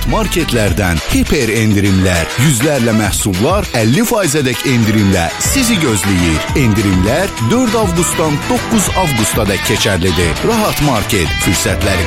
marketlərdən hiper endirimlər, yüzlərlə məhsullar 50%-dək endirimlə sizi gözləyir. Endirimlər 4 avqustdan 9 avqustadək keçərlidir. Rahat Market fürsətləri